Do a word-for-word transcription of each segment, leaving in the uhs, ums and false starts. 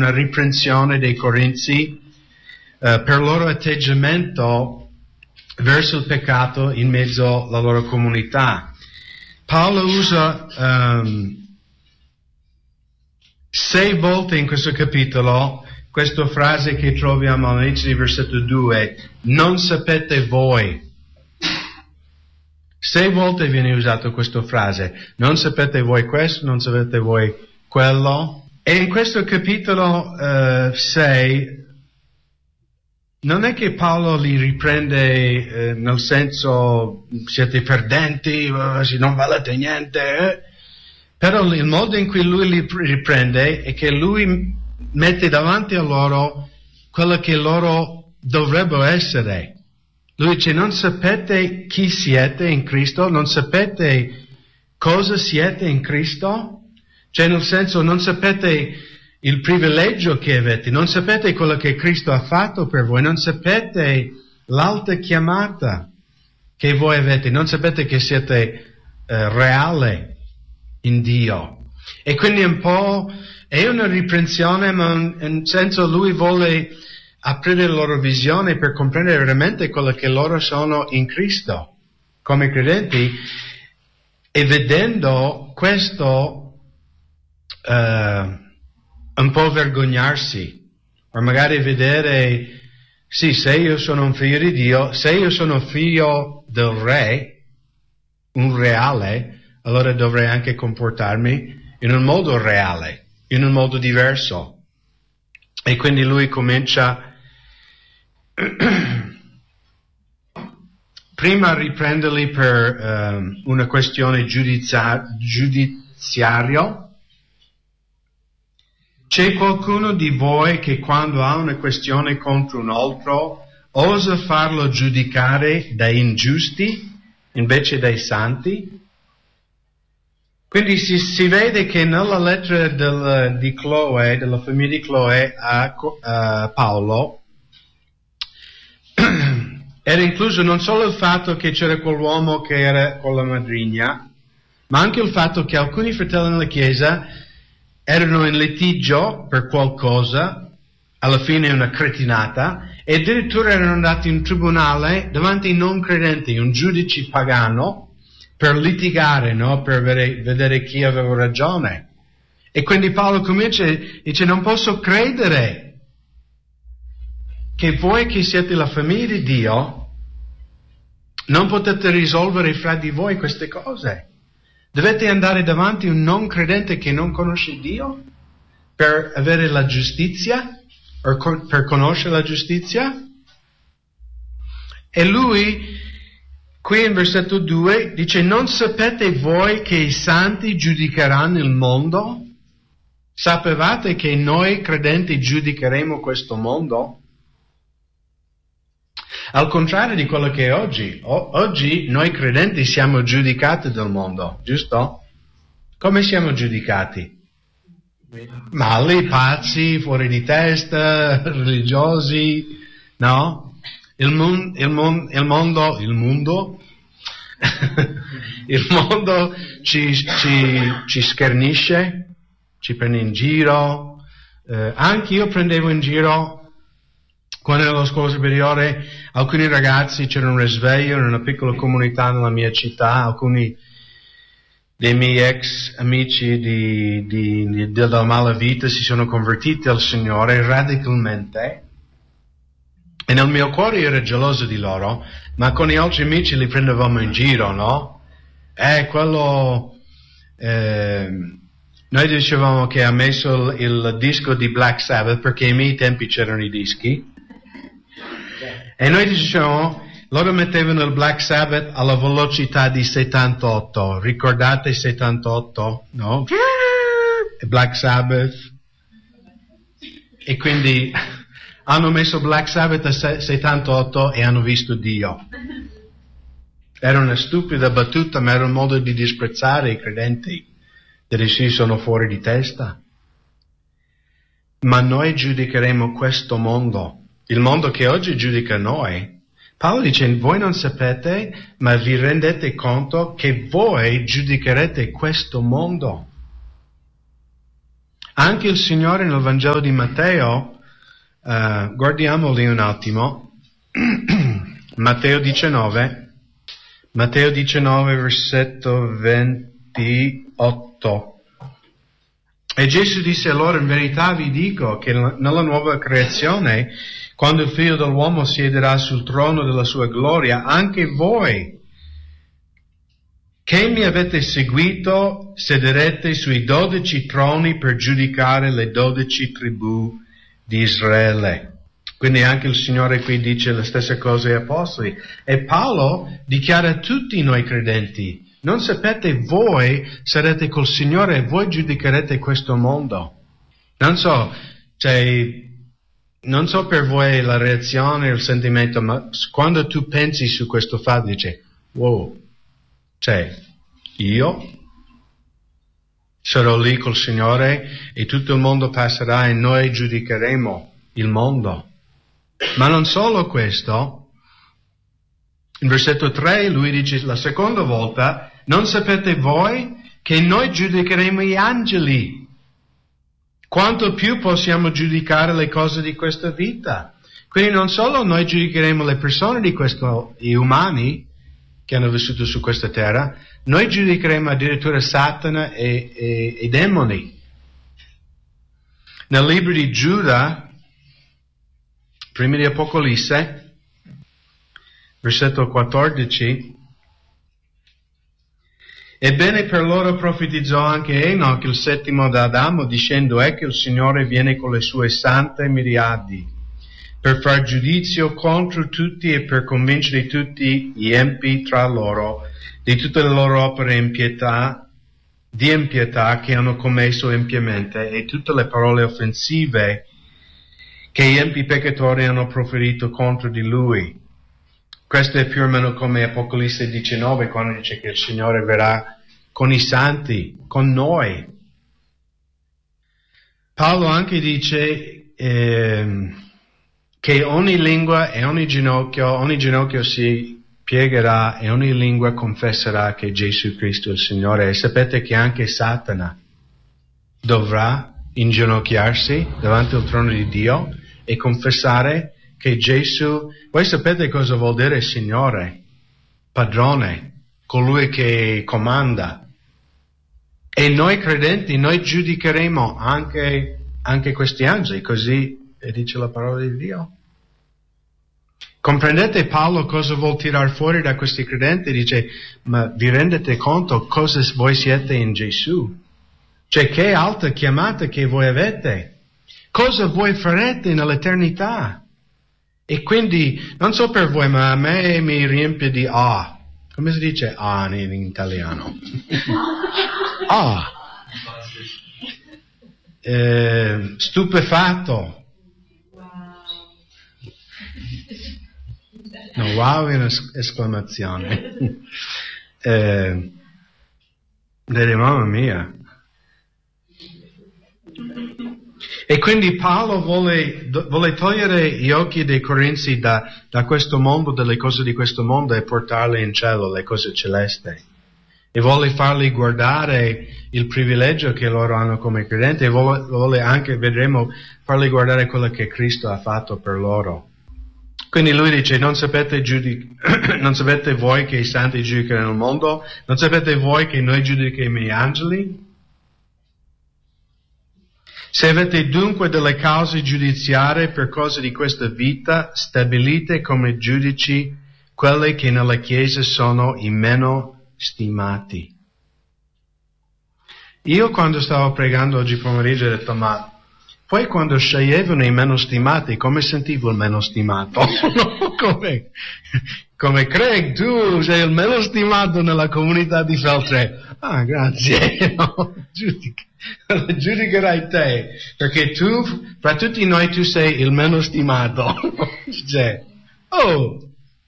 una riprensione dei Corinzi uh, per il loro atteggiamento verso il peccato in mezzo alla loro comunità. Paolo usa um, sei volte in questo capitolo questa frase che troviamo all'inizio di versetto due, non sapete voi. Sei volte viene usata questa frase, non sapete voi questo, non sapete voi quello. E in questo capitolo uh, sei, non è che Paolo li riprende eh, nel senso siete perdenti, uh, non valete niente, eh? Però il modo in cui lui li riprende è che lui mette davanti a loro quello che loro dovrebbero essere. Lui dice non sapete chi siete in Cristo, non sapete cosa siete in Cristo, cioè nel senso non sapete il privilegio che avete, non sapete quello che Cristo ha fatto per voi, non sapete l'alta chiamata che voi avete, non sapete che siete eh, reale in Dio. E quindi un po' è una riprensione, ma in un senso lui vuole aprire la loro visione per comprendere veramente quello che loro sono in Cristo come credenti, e vedendo questo uh, un po' vergognarsi, o magari vedere, sì, se io sono un figlio di Dio, se io sono figlio del re, un reale, allora dovrei anche comportarmi in un modo reale, in un modo diverso. E quindi lui comincia prima a riprenderli per um, una questione giudizia- giudiziaria. C'è qualcuno di voi che quando ha una questione contro un altro osa farlo giudicare dai ingiusti invece dai santi? Quindi si, si vede che nella lettera del, di Chloe, della famiglia di Chloe a, a Paolo, era incluso non solo il fatto che c'era quell'uomo che era con la madrigna, ma anche il fatto che alcuni fratelli nella Chiesa erano in litigio per qualcosa, alla fine una cretinata, e addirittura erano andati in tribunale davanti ai non credenti, un giudice pagano, per litigare, no? Per vedere, vedere chi aveva ragione. E quindi Paolo comincia e dice, non posso credere che voi che siete la famiglia di Dio non potete risolvere fra di voi queste cose. Dovete andare davanti a un non credente che non conosce Dio per avere la giustizia, o per conoscere la giustizia? E lui, qui in versetto due, dice, non sapete voi che i santi giudicheranno il mondo? Sapevate che noi credenti giudicheremo questo mondo? Al contrario di quello che è oggi. O- oggi noi credenti siamo giudicati dal mondo, giusto? Come siamo giudicati? Mali, pazzi, fuori di testa, religiosi, no? Il, mon- il, mon- il mondo, il mondo, il mondo ci, ci, ci schernisce, ci prende in giro, eh, anche io prendevo in giro. Quando ero alla scuola superiore, alcuni ragazzi, c'era un risveglio in una piccola comunità nella mia città, alcuni dei miei ex amici di, di, di, della malavita si sono convertiti al Signore radicalmente, e nel mio cuore io ero geloso di loro, ma con gli altri amici li prendevamo in giro, no? Eh, quello... Eh, noi dicevamo che ha messo il, il disco di Black Sabbath, perché ai miei tempi c'erano i dischi, e noi dicevamo, loro mettevano il Black Sabbath alla velocità di settantotto, ricordate settantotto, no? Black Sabbath. E quindi hanno messo Black Sabbath a settantotto e hanno visto Dio. Era una stupida battuta, ma era un modo di disprezzare i credenti, dire sì, sono fuori di testa. Ma noi giudicheremo questo mondo, il mondo che oggi giudica noi. Paolo dice, voi non sapete, ma vi rendete conto che voi giudicherete questo mondo. Anche il Signore nel Vangelo di Matteo, uh, guardiamo lì un attimo, Matteo diciannove, Matteo diciannove, versetto ventotto. E Gesù disse loro: in verità vi dico che nella nuova creazione, quando il Figlio dell'uomo siederà sul trono della sua gloria, anche voi che mi avete seguito sederete sui dodici troni per giudicare le dodici tribù di Israele. Quindi anche il Signore qui dice la stessa cosa agli Apostoli. E Paolo dichiara a tutti noi credenti: non sapete, voi sarete col Signore e voi giudicherete questo mondo. Non so, cioè, non so per voi la reazione, il sentimento, ma quando tu pensi su questo fatto, dici: wow, cioè, io sarò lì col Signore e tutto il mondo passerà e noi giudicheremo il mondo. Ma non solo questo, in versetto tre lui dice la seconda volta: non sapete voi che noi giudicheremo gli angeli? Quanto più possiamo giudicare le cose di questa vita? Quindi non solo noi giudicheremo le persone di questo, gli umani che hanno vissuto su questa terra, noi giudicheremo addirittura Satana e, e, e i demoni. Nel libro di Giuda, prima di Apocalisse, versetto quattordici, ebbene per loro profetizzò anche Enoch, il settimo da Adamo, dicendo: ecco il Signore viene con le sue sante miriadi, per far giudizio contro tutti e per convincere tutti gli empi tra loro di tutte le loro opere impietà, di impietà che hanno commesso empiamente e tutte le parole offensive che gli empi peccatori hanno proferito contro di lui. Questo è più o meno come Apocalisse diciannove, quando dice che il Signore verrà con i santi, con noi. Paolo anche dice eh, che ogni lingua e ogni ginocchio, ogni ginocchio si piegherà e ogni lingua confesserà che Gesù Cristo è il Signore. E sapete che anche Satana dovrà inginocchiarsi davanti al trono di Dio e confessare che Gesù, voi sapete cosa vuol dire Signore, padrone, colui che comanda. E noi credenti, noi giudicheremo anche, anche questi angeli, così dice la parola di Dio. Comprendete Paolo cosa vuol tirar fuori da questi credenti? Dice: ma vi rendete conto cosa voi siete in Gesù? Cioè, che alta chiamata che voi avete? Cosa voi farete nell'eternità? E quindi, non so per voi, ma a me mi riempie di ah. Come si dice ah in, in italiano? Ah. Eh, stupefatto. No, wow è un'esclamazione. eh, delle mamma mia. E quindi Paolo vuole, vuole togliere gli occhi dei corinzi da, da questo mondo, dalle cose di questo mondo, e portarli in cielo, le cose celesti. E vuole farli guardare il privilegio che loro hanno come credenti, e vuole, vuole anche, vedremo, farli guardare quello che Cristo ha fatto per loro. Quindi lui dice: non sapete, giudic- non sapete voi che i santi giudicano il mondo? Non sapete voi che noi giudichiamo gli angeli? Se avete dunque delle cause giudiziarie per cose di questa vita, stabilite come giudici quelli che nella Chiesa sono i meno stimati. Io quando stavo pregando oggi pomeriggio ho detto: ma poi quando sceglievano i meno stimati, come sentivo il meno stimato? No, come, come Craig, tu sei il meno stimato nella comunità di Feltre. Ah, grazie. No, giudica, giudicherai te, perché tu, fra tutti noi, tu sei il meno stimato. Cioè, oh!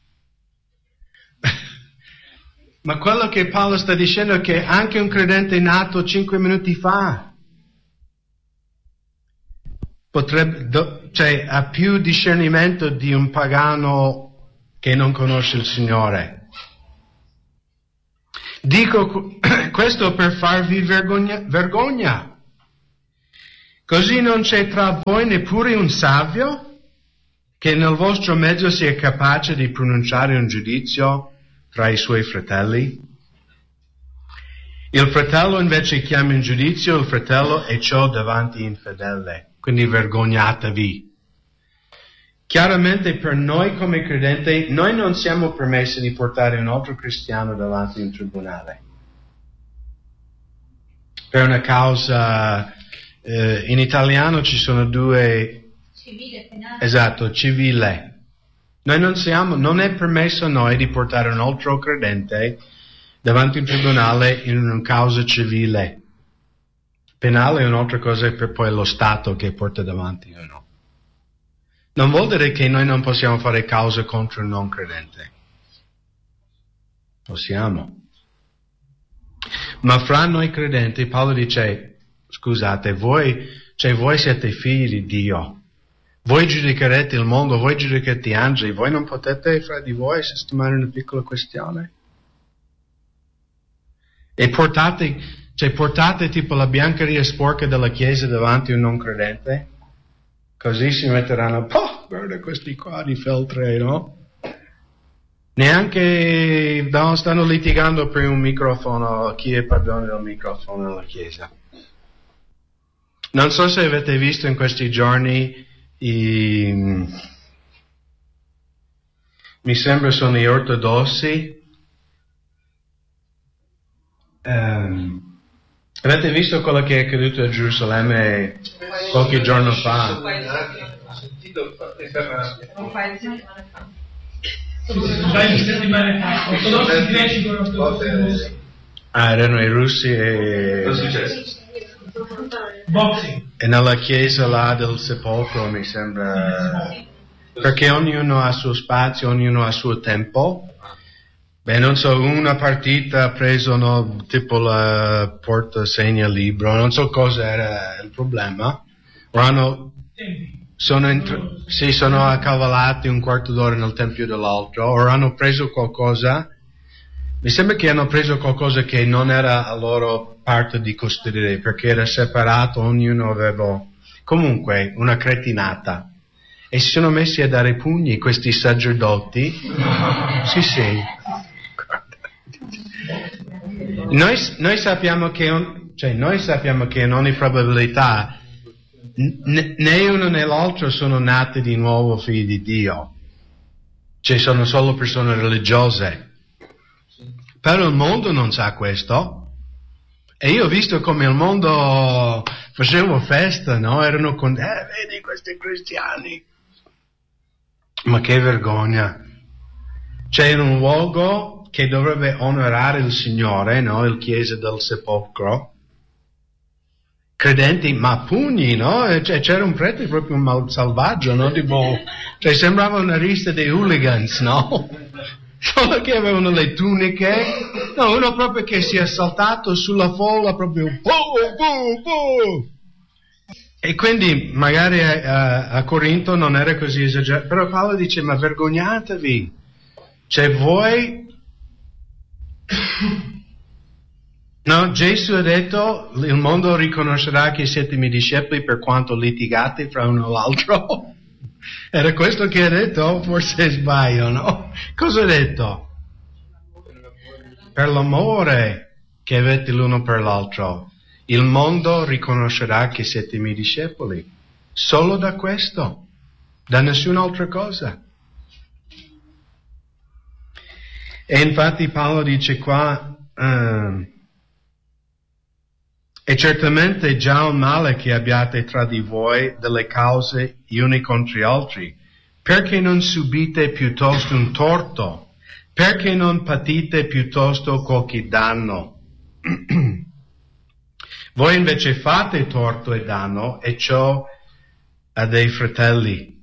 Ma quello che Paolo sta dicendo è che anche un credente nato cinque minuti fa potrebbe, do, cioè, ha più discernimento di un pagano che non conosce il Signore. Dico questo per farvi vergogna, vergogna. Così non c'è tra voi neppure un savio che nel vostro mezzo sia capace di pronunciare un giudizio tra i suoi fratelli? Il fratello invece chiama in giudizio il fratello e ciò davanti infedele. Quindi vergognatevi. Chiaramente per noi come credenti, noi non siamo permessi di portare un altro cristiano davanti a un tribunale. Per una causa, eh, in italiano ci sono due... Civile, penale. Esatto, civile. Noi non siamo, non è permesso a noi di portare un altro credente davanti a un tribunale in una causa civile. Penale è un'altra cosa, per poi lo Stato che porta davanti uno. Non vuol dire che noi non possiamo fare cause contro un non credente. Possiamo. Ma fra noi credenti, Paolo dice, scusate, voi, cioè voi siete figli di Dio. Voi giudicherete il mondo, voi giudicherete gli angeli, voi non potete fra di voi sistemare una piccola questione? E portate, cioè portate tipo la biancheria sporca della Chiesa davanti a un non credente? Così si metteranno, oh, guarda questi qua di Feltre, no? Neanche no, stanno litigando per un microfono, chi è padrone del microfono nella Chiesa. Non so se avete visto in questi giorni i, mi sembra sono gli ortodossi. Um, avete visto quello che è accaduto a Gerusalemme qualche giorno fa? Ho sentito per Un paio di settimane fa. Un paio di settimane fa. Ortodossi greci con ortodossi. Ah, erano i russi e... Cosa è successo? Boxing. E nella chiesa là del sepolcro mi sembra... Perché ognuno ha il suo spazio, ognuno ha il suo tempo. Beh, non so, una partita ha preso, no, tipo la porta segna libro, non so cosa era il problema. O hanno, sono, entr- sì, sono accavallati un quarto d'ora nel tempio dell'altro, o hanno preso qualcosa. Mi sembra che hanno preso qualcosa che non era a loro parte di custodire, perché era separato, ognuno aveva... Comunque, una cretinata. E si sono messi a dare pugni questi sacerdoti. Sì, sì. Noi, noi sappiamo che, un, cioè, noi sappiamo che in ogni probabilità n- né uno né l'altro sono nati di nuovo figli di Dio. Cioè, sono solo persone religiose. Però il mondo non sa questo. E io ho visto come il mondo faceva festa, no? Erano con... Eh, vedi questi cristiani. Ma che vergogna. C'è un luogo che dovrebbe onorare il Signore, no? Il Chiesa del Sepolcro. Credenti, ma pugni, no? Cioè, c'era un prete proprio mal salvaggio, no? Tipo, cioè, sembrava una lista dei hooligans, no? Solo che avevano le tuniche. No, uno proprio che si è saltato sulla folla, proprio... Boh, boh, boh. E quindi, magari a, a Corinto non era così esagerato, però Paolo dice, ma vergognatevi. Cioè, voi... No, Gesù ha detto, il mondo riconoscerà che siete miei discepoli per quanto litigate fra uno e l'altro. Era questo che ha detto? Forse sbaglio, no? Cosa ha detto? Per l'amore che avete l'uno per l'altro. Il mondo riconoscerà che siete miei discepoli. Solo da questo. Da nessun'altra cosa. E infatti Paolo dice qua, uh, e certamente già un male che abbiate tra di voi delle cause gli uni contro gli altri. Perché non subite piuttosto un torto? Perché non patite piuttosto qualche danno? Voi invece fate torto e danno, e ciò a dei fratelli.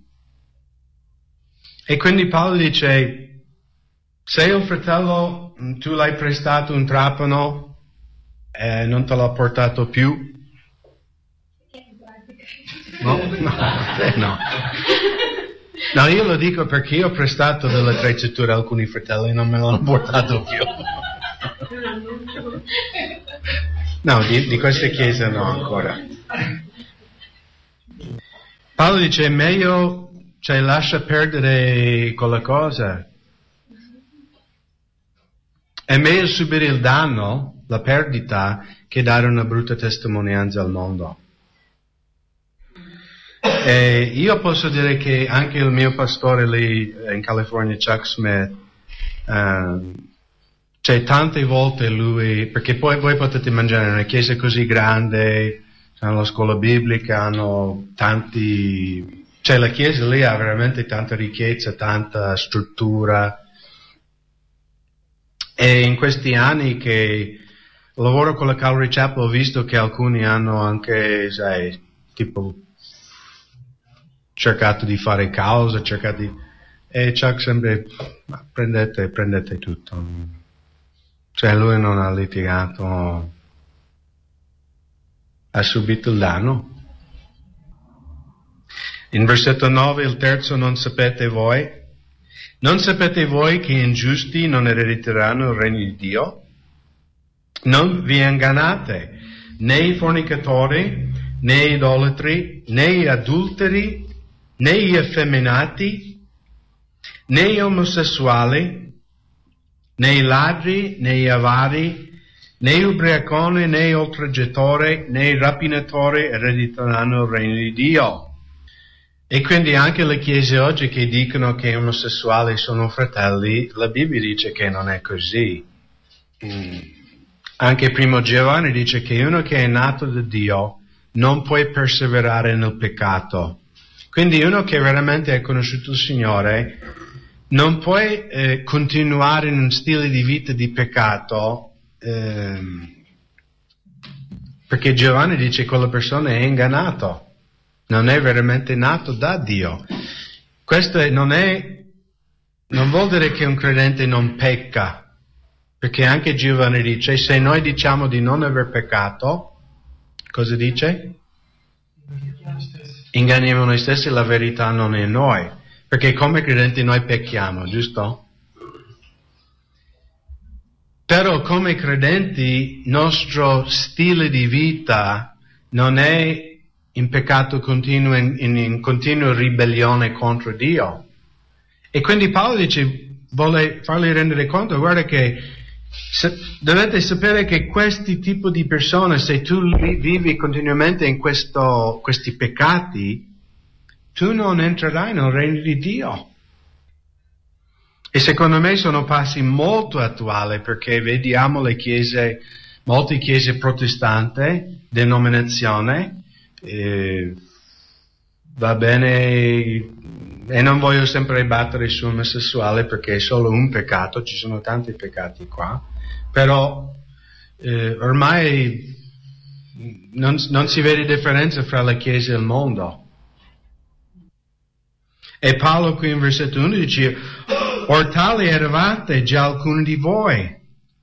E quindi Paolo dice, se il fratello, tu l'hai prestato un trapano e non te l'ha portato più, no, no, eh, no. No, io lo dico perché io ho prestato delle attrezzature a alcuni fratelli e non me l'hanno portato più. No, di, di queste chiese no ancora. Paolo dice, è meglio, cioè lascia perdere quella cosa. È meglio subire il danno, la perdita, che dare una brutta testimonianza al mondo. E io posso dire che anche il mio pastore lì in California, Chuck Smith, uh, cioè tante volte lui, perché poi voi potete immaginare una chiesa così grande, hanno la scuola biblica, hanno tanti, cioè la chiesa lì ha veramente tanta ricchezza, tanta struttura. E in questi anni che lavoro con la Calvary Chapel ho visto che alcuni hanno anche, sai, tipo cercato di fare causa, cercato di... E Chuck sempre, ma prendete, prendete tutto. Cioè lui non ha litigato, ha subito il danno. In versetto nove, il terzo, non sapete voi? Non sapete voi che ingiusti non erediteranno il regno di Dio? Non vi ingannate, né i fornicatori, né gli idolatri, né gli adulteri, né gli effeminati, né gli omosessuali, né i ladri, né gli avari, né gli ubriaconi, né gli oltraggiatori, né i rapinatori erediteranno il regno di Dio. E quindi anche le chiese oggi che dicono che gli omosessuali sono fratelli, la Bibbia dice che non è così. Mm. Anche primo Giovanni dice che uno che è nato da Dio non può perseverare nel peccato. Quindi uno che veramente ha conosciuto il Signore non può eh, continuare in un stile di vita di peccato, eh, perché Giovanni dice che quella persona è ingannato. Non è veramente nato da Dio. Questo è, non è, non vuol dire che un credente non pecca, perché anche Giovanni dice, se noi diciamo di non aver peccato, cosa dice? Inganniamo noi stessi, la verità non è in noi, perché come credenti noi pecchiamo, giusto? Però come credenti, il nostro stile di vita non è in peccato continuo, in, in, in continua ribellione contro Dio. E quindi Paolo dice, vuole farli rendere conto, guarda che se, dovete sapere che questi tipi di persone, se tu vivi continuamente in questo, questi peccati, tu non entrerai nel regno di Dio. E secondo me sono passi molto attuali, perché vediamo le chiese, molte chiese protestanti, denominazione, Eh, va bene, e non voglio sempre battere sull'omosessuale perché è solo un peccato, ci sono tanti peccati qua, però eh, ormai non, non si vede differenza fra la Chiesa e il mondo. E Paolo qui in versetto undici dice, or tali eravate già alcuni di voi.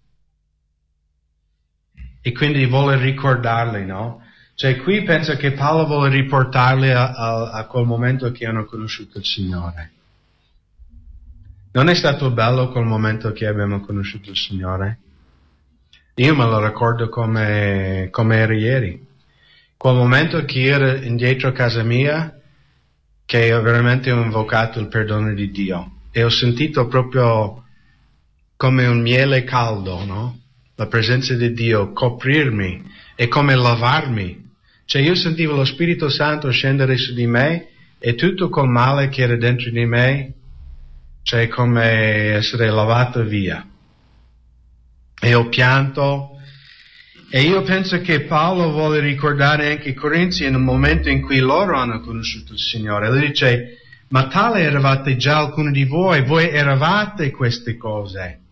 E quindi vuole ricordarli, no? Cioè qui penso che Paolo vuole riportarli a, a, a quel momento che hanno conosciuto il Signore. Non è stato bello quel momento che abbiamo conosciuto il Signore? Io me lo ricordo come, come era ieri. Quel momento che ero indietro a casa mia, che ho veramente invocato il perdono di Dio. E ho sentito proprio come un miele caldo, no? La presenza di Dio coprirmi e come lavarmi. Cioè io sentivo lo Spirito Santo scendere su di me e tutto quel male che era dentro di me, cioè come essere lavato via. E ho pianto. E io penso che Paolo vuole ricordare anche i Corinzi nel momento in cui loro hanno conosciuto il Signore. Lui dice, ma tale eravate già alcuni di voi, voi eravate queste cose.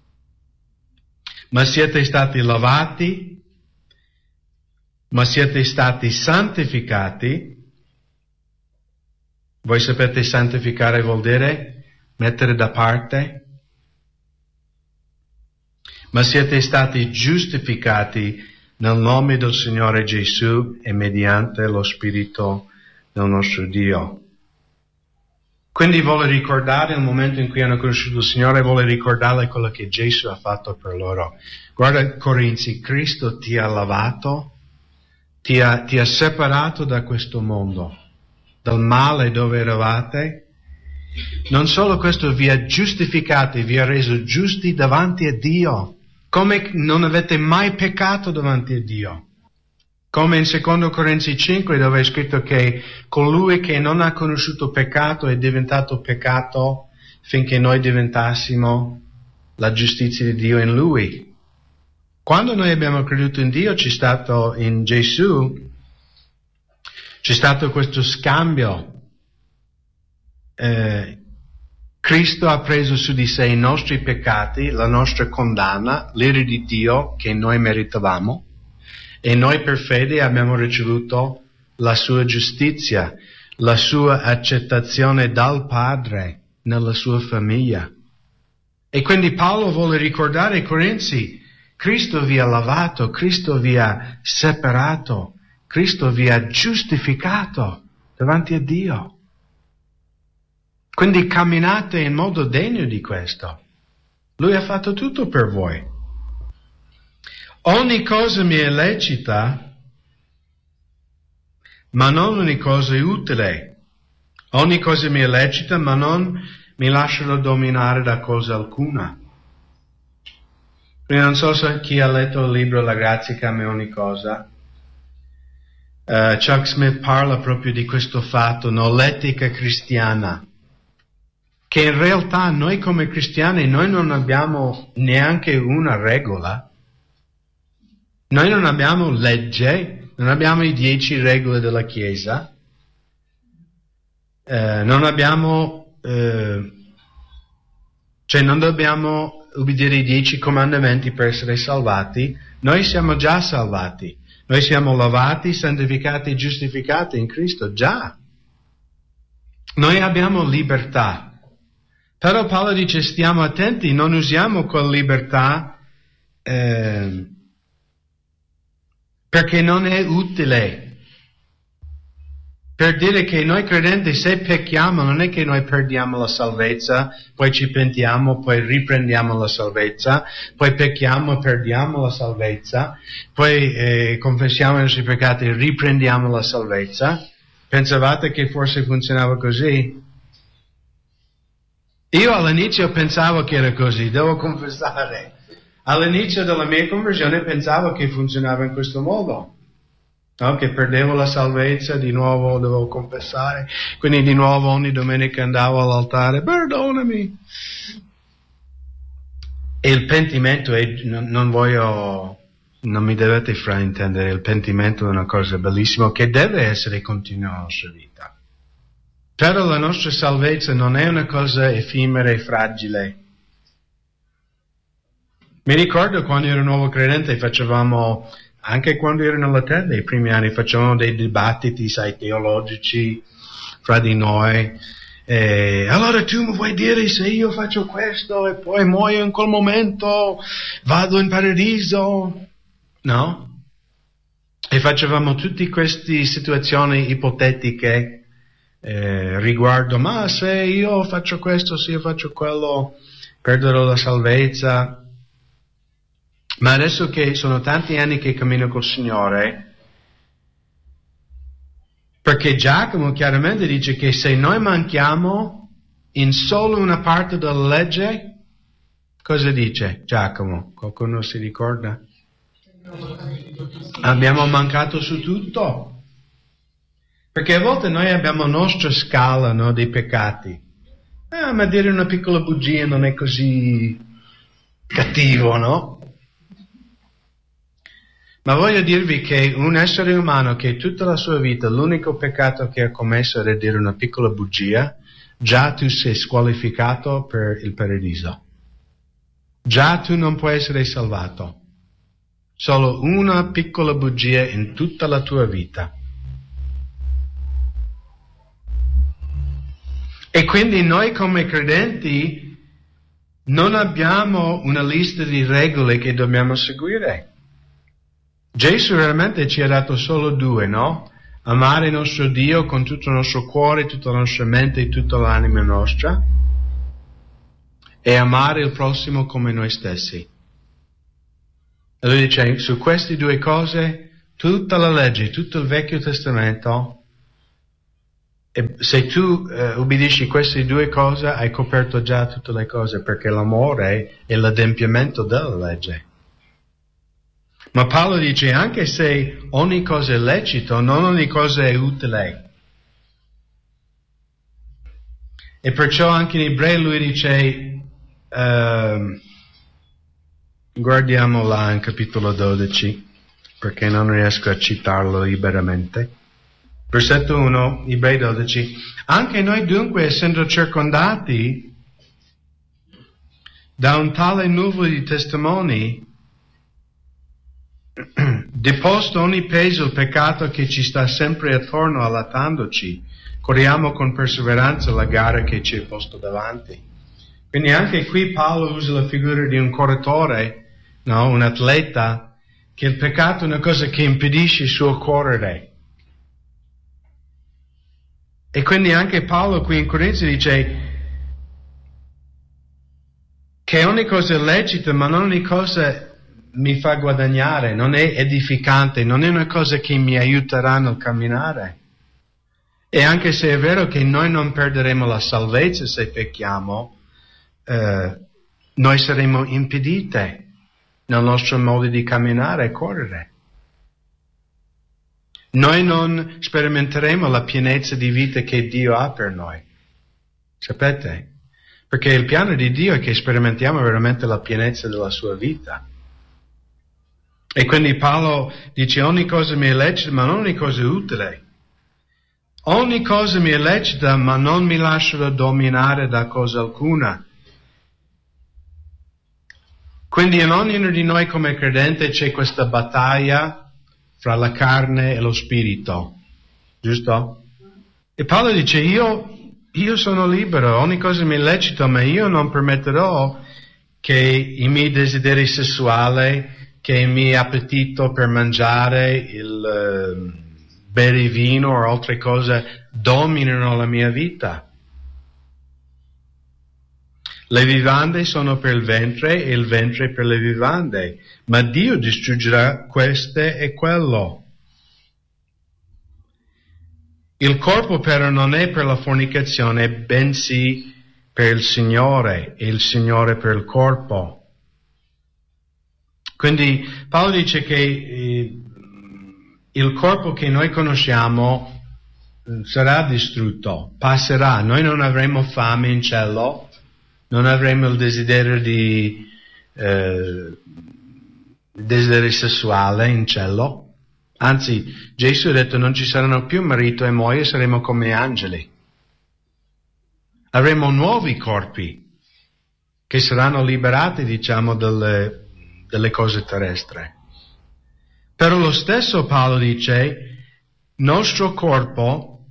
Ma siete stati lavati, ma siete stati santificati. Voi sapete santificare vuol dire mettere da parte. Ma siete stati giustificati nel nome del Signore Gesù e mediante lo Spirito del nostro Dio. Quindi vuole ricordare il momento in cui hanno conosciuto il Signore, vuole ricordare quello che Gesù ha fatto per loro. Guarda Corinzi, Cristo ti ha lavato, ti ha, ti ha separato da questo mondo. dal male dove eravate, non solo questo vi ha giustificati, vi ha reso giusti davanti a Dio, come non avete mai peccato davanti a Dio. Come in secondo Corinzi cinque, dove è scritto che colui che non ha conosciuto peccato è diventato peccato finché noi diventassimo la giustizia di Dio in Lui. Quando noi abbiamo creduto in Dio, c'è stato in Gesù, c'è stato questo scambio. Eh, Cristo ha preso su di sé i nostri peccati, la nostra condanna, l'ira di Dio che noi meritavamo, e noi per fede abbiamo ricevuto la sua giustizia, la sua accettazione dal Padre nella sua famiglia. E quindi Paolo vuole ricordare ai Corinzi: Cristo vi ha lavato, Cristo vi ha separato, Cristo vi ha giustificato davanti a Dio. Quindi camminate in modo degno di questo. Lui ha fatto tutto per voi. Ogni cosa mi è lecita, ma non ogni cosa è utile. Ogni cosa mi è lecita, ma non mi lascerò dominare da cosa alcuna. Quindi non so se chi ha letto il libro La grazia cambia ogni cosa. Uh, Chuck Smith parla proprio di questo fatto, no? L'etica cristiana. Che in realtà noi come cristiani, noi non abbiamo neanche una regola. Noi non abbiamo legge, non abbiamo i dieci regole della Chiesa, eh, non abbiamo, eh, cioè non dobbiamo ubbidire i dieci comandamenti per essere salvati. Noi siamo già salvati, noi siamo lavati, santificati e giustificati in Cristo, già. Noi abbiamo libertà. Però Paolo dice: stiamo attenti, non usiamo quella libertà eh, perché non è utile. Per dire che noi credenti, se pecchiamo, non è che noi perdiamo la salvezza, poi ci pentiamo, poi riprendiamo la salvezza, poi pecchiamo, perdiamo la salvezza, poi eh, confessiamo i nostri peccati, riprendiamo la salvezza. Pensavate che forse funzionava così? Io all'inizio pensavo che era così, devo confessare. All'inizio della mia conversione pensavo che funzionava in questo modo. No? Che perdevo la salvezza, di nuovo dovevo confessare. Quindi di nuovo ogni domenica andavo all'altare, perdonami. E il pentimento è, non, non voglio, non mi dovete fraintendere, il pentimento è una cosa bellissima che deve essere continua nella nostra vita. Però la nostra salvezza non è una cosa effimera e fragile. Mi ricordo quando ero nuovo credente, facevamo, anche quando ero nella terra, nei primi anni, facevamo dei dibattiti, sai, teologici fra di noi. E allora tu mi vuoi dire, se io faccio questo e poi muoio in quel momento, vado in paradiso? No? E facevamo tutte queste situazioni ipotetiche Eh, riguardo, ma se io faccio questo, se io faccio quello, perderò la salvezza. Ma adesso che sono tanti anni che cammino col Signore, perché Giacomo chiaramente dice che se noi manchiamo in solo una parte della legge, cosa dice Giacomo? Qualcuno si ricorda? Abbiamo mancato su tutto. Perché a volte noi abbiamo la nostra scala, no, dei peccati. Ah, ma dire una piccola bugia non è così cattivo, no? Ma voglio dirvi che un essere umano che tutta la sua vita l'unico peccato che ha commesso era dire una piccola bugia, già tu sei squalificato per il paradiso. Già tu non puoi essere salvato. Solo una piccola bugia in tutta la tua vita. E quindi noi come credenti non abbiamo una lista di regole che dobbiamo seguire. Gesù veramente ci ha dato solo due, no? Amare il nostro Dio con tutto il nostro cuore, tutta la nostra mente e tutta l'anima nostra, e amare il prossimo come noi stessi. E lui dice, su queste due cose, tutta la legge, tutto il Vecchio Testamento E se tu uh, ubbidisci queste due cose, hai coperto già tutte le cose, perché l'amore è l'adempimento della legge. Ma Paolo dice, anche se ogni cosa è lecito, non ogni cosa è utile. E perciò anche in Ebrei lui dice, uh, guardiamo là in capitolo dodici, perché non riesco a citarlo liberamente. Versetto uno, Ebrei dodici. Anche noi dunque, essendo circondati da un tale nuvolo di testimoni, deposto ogni peso il peccato che ci sta sempre attorno allattandoci, corriamo con perseveranza la gara che ci è posta davanti. Quindi anche qui Paolo usa la figura di un corritore, no? Un atleta, che il peccato è una cosa che impedisce il suo correre. E quindi anche Paolo qui in Corinzi dice che ogni cosa è lecita, ma non ogni cosa mi fa guadagnare, non è edificante, non è una cosa che mi aiuterà nel camminare. E anche se è vero che noi non perderemo la salvezza se pecchiamo, eh, noi saremo impedite nel nostro modo di camminare e correre. Noi non sperimenteremo la pienezza di vita che Dio ha per noi. Sapete? Perché il piano di Dio è che sperimentiamo veramente la pienezza della sua vita. E quindi Paolo dice, ogni cosa mi è lecita, ma non ogni cosa è utile. Ogni cosa mi è lecita, ma non mi lascerò dominare da cosa alcuna. Quindi in ognuno di noi come credente c'è questa battaglia fra la carne e lo spirito, giusto? E Paolo dice, io, io sono libero, ogni cosa mi è lecita, ma io non permetterò che i miei desideri sessuali, che il mio appetito per mangiare, il uh, bere vino o altre cose dominino la mia vita. Le vivande sono per il ventre e il ventre per le vivande, ma Dio distruggerà queste e quello. Il corpo però non è per la fornicazione, bensì per il Signore, e il Signore per il corpo. Quindi Paolo dice che eh, il corpo che noi conosciamo eh, sarà distrutto, passerà, noi non avremo fame in cielo, non avremo il desiderio di eh, desiderio sessuale in cielo, anzi Gesù ha detto non ci saranno più marito e moglie, saremo come angeli. Avremo nuovi corpi che saranno liberati, diciamo, delle delle cose terrestri. Però lo stesso Paolo dice, nostro corpo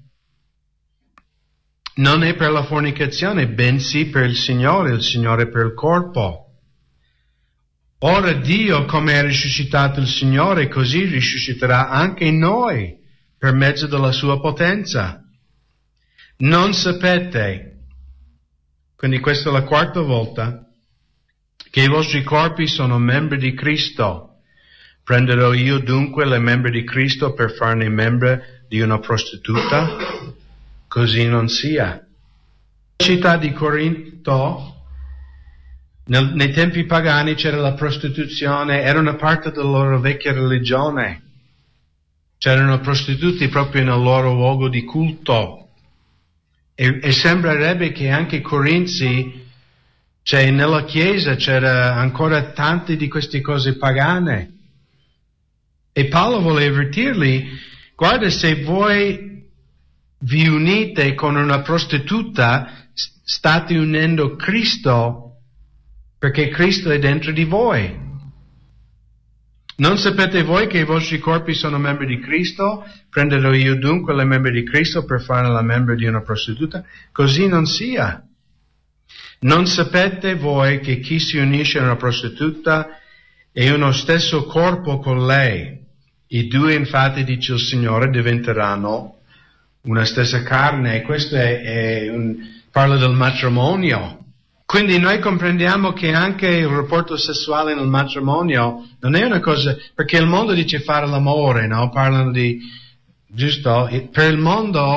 non è per la fornicazione, bensì per il Signore, il Signore per il corpo. Ora Dio, come ha risuscitato il Signore, così risusciterà anche noi per mezzo della sua potenza. Non sapete, quindi questa è la quarta volta, che i vostri corpi sono membri di Cristo. Prenderò io dunque le membri di Cristo per farne membri di una prostituta? Così non sia. Nella città di Corinto, nel, nei tempi pagani c'era la prostituzione, era una parte della loro vecchia religione. C'erano prostituti proprio nel loro luogo di culto. E, e sembrerebbe che anche i Corinzi, cioè nella Chiesa c'era ancora tante di queste cose pagane. E Paolo vuole avvertirli, guarda, se voi vi unite con una prostituta, state unendo Cristo, perché Cristo è dentro di voi. Non sapete voi che i vostri corpi sono membri di Cristo? Prenderò io dunque le membri di Cristo per fare la membra di una prostituta? Così non sia. Non sapete voi che chi si unisce a una prostituta è uno stesso corpo con lei? I due infatti, dice il Signore, diventeranno una stessa carne. E questo è, è un, parla del matrimonio. Quindi noi comprendiamo che anche il rapporto sessuale nel matrimonio non è una cosa, perché il mondo dice fare l'amore, no? Parlano di, giusto? Per il mondo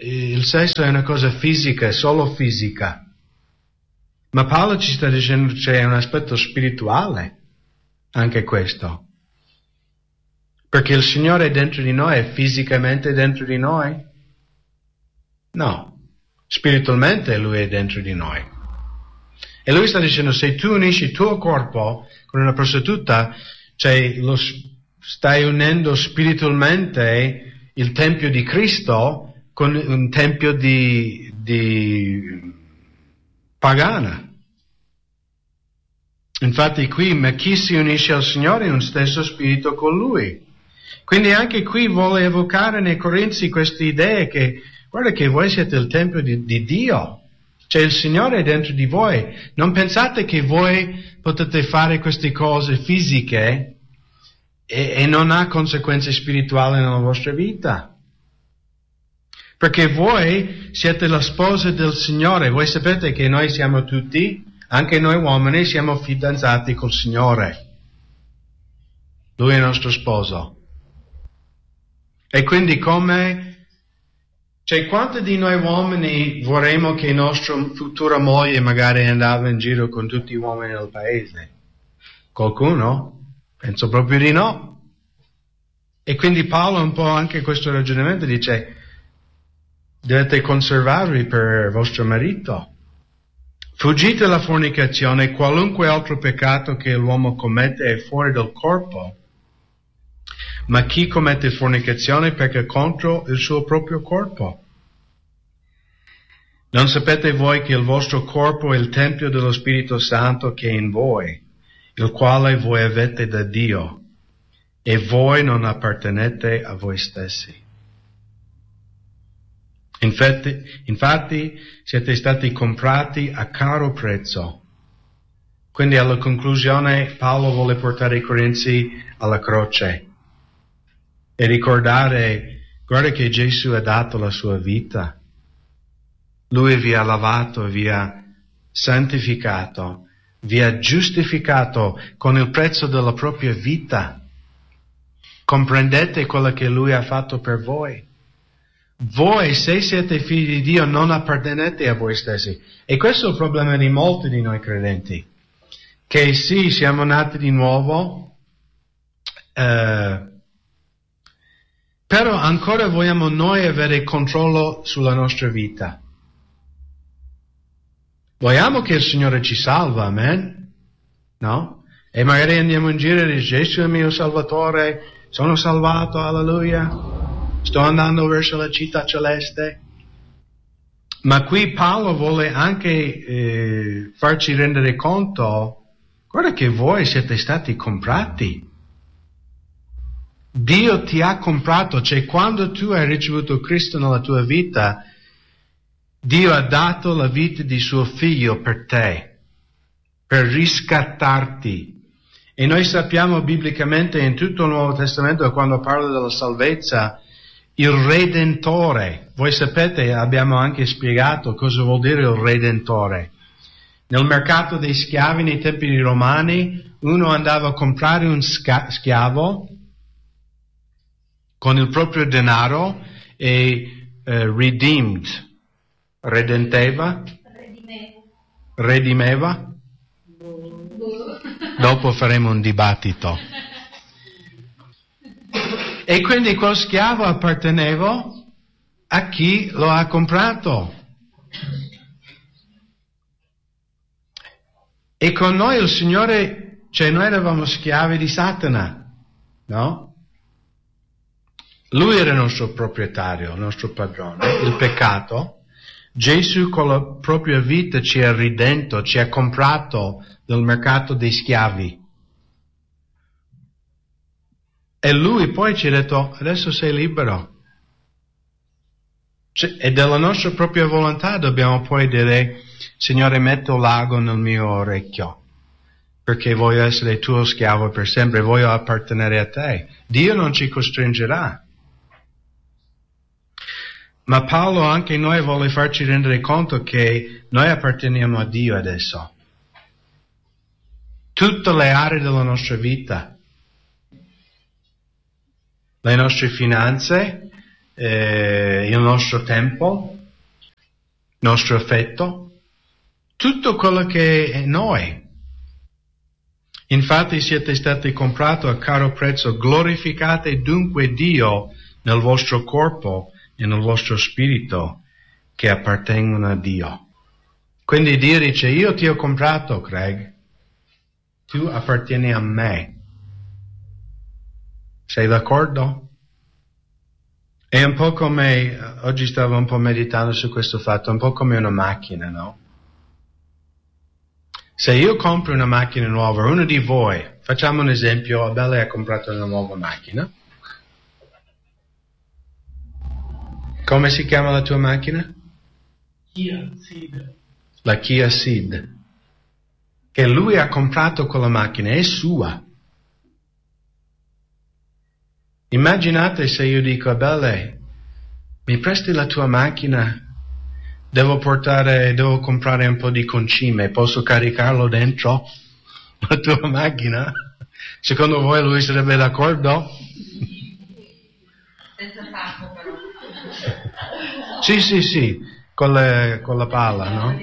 il sesso è una cosa fisica, è solo fisica. Ma Paolo ci sta dicendo che c'è un aspetto spirituale, anche questo. Perché il Signore è dentro di noi, è fisicamente dentro di noi? No, spiritualmente Lui è dentro di noi. E Lui sta dicendo, se tu unisci il tuo corpo con una prostituta, cioè lo stai unendo spiritualmente il Tempio di Cristo con un Tempio di, di pagana. Infatti qui, ma chi si unisce al Signore è un stesso spirito con Lui. Quindi anche qui vuole evocare nei Corinzi queste idee che, guarda che voi siete il Tempio di, di Dio. Cioè il Signore è dentro di voi. Non pensate che voi potete fare queste cose fisiche e, e non ha conseguenze spirituali nella vostra vita. Perché voi siete la sposa del Signore. Voi sapete che noi siamo tutti, anche noi uomini, siamo fidanzati col Signore. Lui è il nostro sposo. E quindi come... Cioè, quanti di noi uomini vorremmo che nostra futura moglie magari andava in giro con tutti gli uomini del paese? Qualcuno? Penso proprio di no. E quindi Paolo un po' anche questo ragionamento dice, dovete conservarvi per vostro marito. Fuggite la fornicazione, qualunque altro peccato che l'uomo commette è fuori del corpo. Ma chi commette fornicazione pecca contro il suo proprio corpo. Non sapete voi che il vostro corpo è il Tempio dello Spirito Santo che è in voi, il quale voi avete da Dio, e voi non appartenete a voi stessi. Infatti, infatti siete stati comprati a caro prezzo. Quindi alla conclusione Paolo vuole portare i Corinzi alla croce e ricordare, guarda che Gesù ha dato la sua vita. Lui vi ha lavato, vi ha santificato, vi ha giustificato con il prezzo della propria vita. Comprendete quello che Lui ha fatto per voi. Voi, se siete figli di Dio, non appartenete a voi stessi. E questo è il problema di molti di noi credenti. Che sì, siamo nati di nuovo, eh, però ancora vogliamo noi avere controllo sulla nostra vita. Vogliamo che il Signore ci salva, amen? No? E magari andiamo in giro e diciamo, Gesù è il mio Salvatore, sono salvato, alleluia. Sto andando verso la città celeste. Ma qui Paolo vuole anche eh, farci rendere conto, guarda che voi siete stati comprati. Dio ti ha comprato, cioè quando tu hai ricevuto Cristo nella tua vita, Dio ha dato la vita di suo figlio per te, per riscattarti. E noi sappiamo biblicamente in tutto il Nuovo Testamento, quando parla della salvezza, il Redentore, voi sapete, abbiamo anche spiegato cosa vuol dire il Redentore. Nel mercato dei schiavi, nei tempi romani, uno andava a comprare un sca- schiavo con il proprio denaro e uh, redeemed, redenteva, redimeva. Dopo faremo un dibattito. E quindi quel schiavo apparteneva a chi lo ha comprato. E con noi il Signore, cioè noi eravamo schiavi di Satana, no? Lui era il nostro proprietario, il nostro padrone, il peccato. Gesù con la propria vita ci ha ridento, ci ha comprato dal mercato dei schiavi. E Lui poi ci ha detto, adesso sei libero. Cioè, e della nostra propria volontà dobbiamo poi dire, Signore, metto l'ago nel mio orecchio, perché voglio essere tuo schiavo per sempre, voglio appartenere a te. Dio non ci costringerà. Ma Paolo anche noi vuole farci rendere conto che noi apparteniamo a Dio adesso. Tutte le aree della nostra vita, le nostre finanze, eh, il nostro tempo, il nostro affetto, tutto quello che è noi. Infatti siete stati comprati a caro prezzo, glorificate dunque Dio nel vostro corpo e nel vostro spirito che appartengono a Dio. Quindi Dio dice, io ti ho comprato, Craig, tu appartieni a me. Sei d'accordo? È un po' come, oggi stavo un po' meditando su questo fatto, un po' come una macchina, no? Se io compro una macchina nuova, uno di voi, facciamo un esempio, Abele ha comprato una nuova macchina. Come si chiama la tua macchina? Kia Ceed. La Kia Ceed. Che lui ha comprato quella macchina, è sua. Immaginate se io dico, Abele, mi presti la tua macchina? Devo portare, devo comprare un po' di concime, posso caricarlo dentro la tua macchina? Secondo voi lui sarebbe d'accordo? Senza sacco però. Sì, sì, sì, con, le, con la palla, no?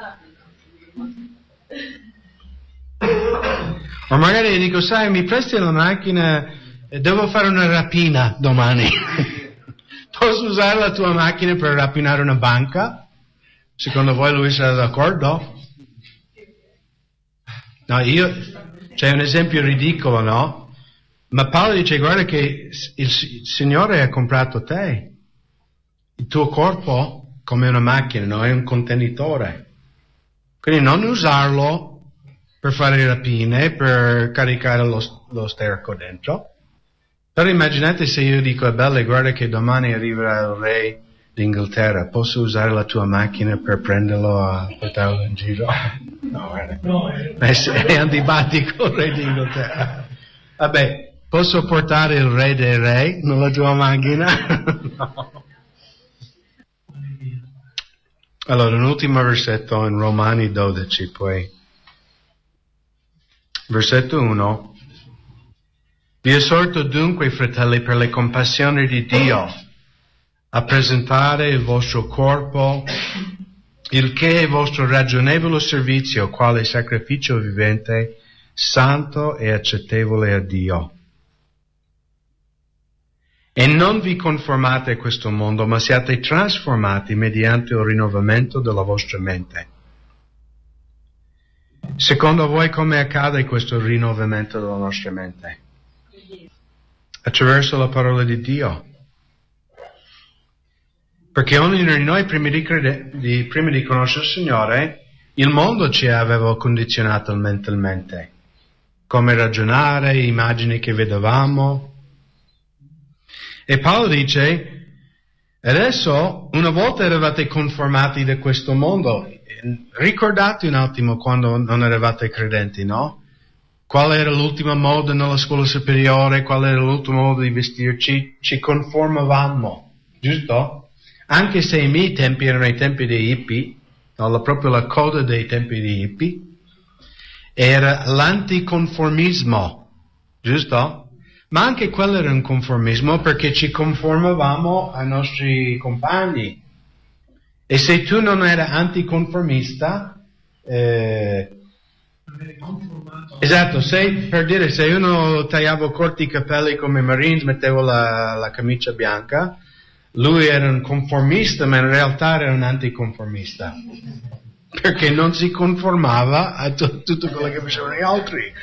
Ma magari dico, sai, mi presti la macchina, devo fare una rapina domani. Posso usare la tua macchina per rapinare una banca? Secondo voi lui sarà d'accordo? No, io, c'è un esempio ridicolo, no? Ma Paolo dice, guarda che il Signore ha comprato te. Il tuo corpo, come una macchina, no? È un contenitore. Quindi non usarlo per fare rapine, per caricare lo, lo sterco dentro. Però immaginate se io dico a Belle, guarda che domani arriverà il re d'Inghilterra, posso usare la tua macchina per prenderlo e portarlo in giro? No, guarda. No, è... È antipatico il re d'Inghilterra. Vabbè, posso portare il re dei re nella tua macchina? No. Allora, un ultimo versetto in Romani dodici, poi. Versetto uno. Vi esorto dunque, fratelli, per le compassioni di Dio, a presentare il vostro corpo, il che è il vostro ragionevole servizio, quale sacrificio vivente, santo e accettevole a Dio. E non vi conformate a questo mondo, ma siate trasformati mediante il rinnovamento della vostra mente. Secondo voi come accade questo rinnovamento della nostra mente? Attraverso la parola di Dio. Perché ognuno di noi, prima di, crede, di, prima di conoscere il Signore, il mondo ci aveva condizionato mentalmente. Come ragionare, immagini che vedevamo. E Paolo dice, adesso, una volta eravate conformati da questo mondo, ricordate un attimo quando non eravate credenti, no? Qual era l'ultima moda nella scuola superiore, qual era l'ultimo modo di vestirci? Ci conformavamo, giusto? Anche se i miei tempi erano i tempi dei hippie, no, proprio la coda dei tempi dei hippie, era l'anticonformismo, giusto? Ma anche quello era un conformismo perché ci conformavamo ai nostri compagni. E se tu non eri anticonformista, eh, esatto, se, per dire, se uno tagliava corti i capelli come i Marines, mettevo la, la camicia bianca, lui era un conformista, ma in realtà era un anticonformista. Perché non si conformava a t- tutto quello che facevano gli altri.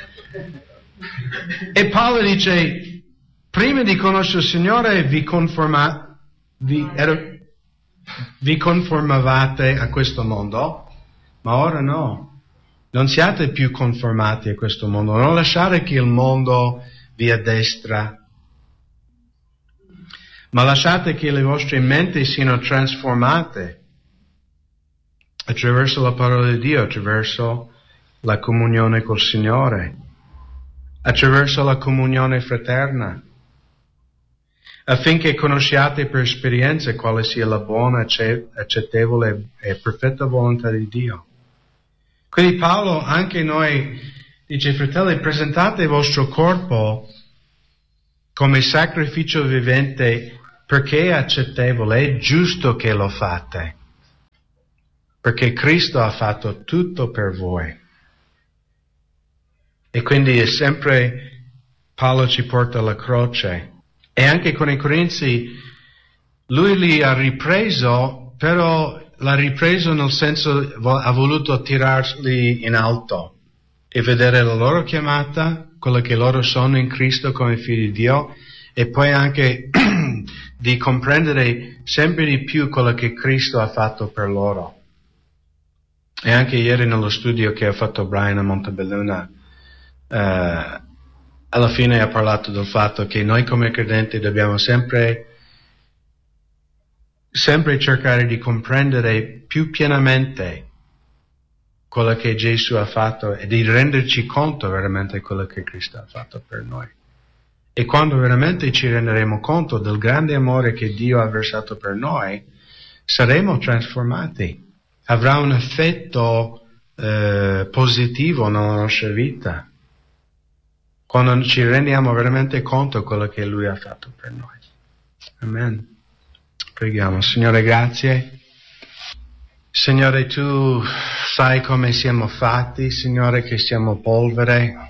E Paolo dice, prima di conoscere il Signore vi, conforma, vi, ero, vi conformavate a questo mondo, ma ora no. Non siate più conformati a questo mondo, non lasciate che il mondo vi addestra, ma lasciate che le vostre menti siano trasformate attraverso la parola di Dio, attraverso la comunione col Signore, attraverso la comunione fraterna, affinché conosciate per esperienza quale sia la buona, accettevole e perfetta volontà di Dio. Quindi Paolo, anche noi, dice, fratelli, presentate il vostro corpo come sacrificio vivente perché è accettevole, è giusto che lo fate, perché Cristo ha fatto tutto per voi. E quindi è sempre, Paolo ci porta alla croce, e anche con i Corinzi, lui li ha ripreso, però l'ha ripreso nel senso, ha voluto tirarli in alto, e vedere la loro chiamata, quello che loro sono in Cristo come figli di Dio, e poi anche di comprendere sempre di più quello che Cristo ha fatto per loro. E anche ieri nello studio che ha fatto Brian a Montebelluna, eh, alla fine ha parlato del fatto che noi come credenti dobbiamo sempre, sempre cercare di comprendere più pienamente quello che Gesù ha fatto e di renderci conto veramente di quello che Cristo ha fatto per noi. E quando veramente ci renderemo conto del grande amore che Dio ha versato per noi, saremo trasformati. Avrà un effetto eh, positivo nella nostra vita, quando ci rendiamo veramente conto di quello che Lui ha fatto per noi. Amen. Preghiamo. Signore, grazie. Signore, Tu sai come siamo fatti, Signore, che siamo polvere.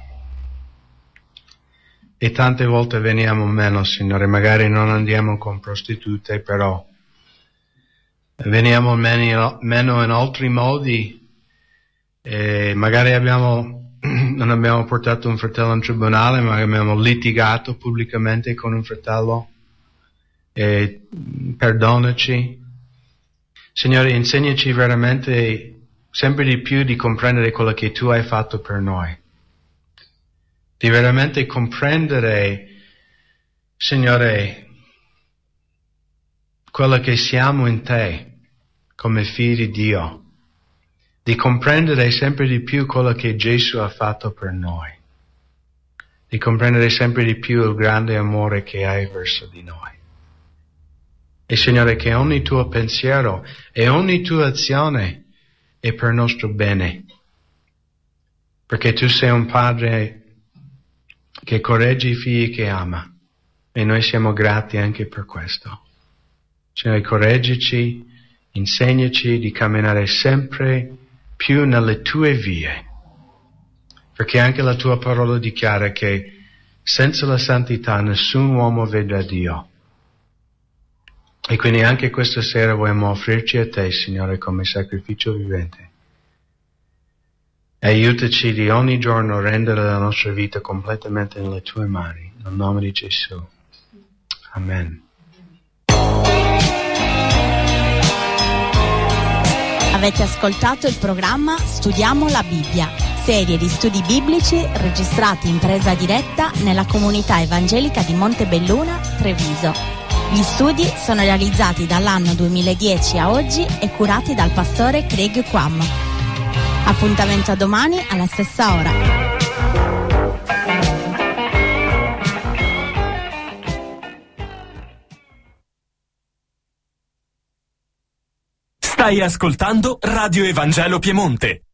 E tante volte veniamo meno, Signore, magari non andiamo con prostitute, però veniamo meno, meno in altri modi, e magari abbiamo, non abbiamo portato un fratello in tribunale, ma abbiamo litigato pubblicamente con un fratello, e perdonaci. Signore, insegnaci veramente sempre di più di comprendere quello che Tu hai fatto per noi. Di veramente comprendere, Signore, quello che siamo in Te, come figli di Dio. Di comprendere sempre di più quello che Gesù ha fatto per noi. Di comprendere sempre di più il grande amore che hai verso di noi. E Signore, che ogni tuo pensiero e ogni tua azione è per nostro bene. Perché Tu sei un Padre che corregge i figli che ama, e noi siamo grati anche per questo. Signore, correggici, insegnaci di camminare sempre più nelle Tue vie, perché anche la Tua parola dichiara che senza la santità nessun uomo vedrà Dio. E quindi anche questa sera vogliamo offrirci a Te, Signore, come sacrificio vivente. Aiutaci di ogni giorno rendere la nostra vita completamente nelle Tue mani. Nel nome di Gesù. Amen. Avete ascoltato il programma Studiamo la Bibbia, serie di studi biblici registrati in presa diretta nella comunità evangelica di Montebelluna, Treviso. Gli studi sono realizzati dall'anno duemiladieci a oggi e curati dal pastore Craig Quam. Appuntamento a domani alla stessa ora. Stai ascoltando Radio Evangelo Piemonte.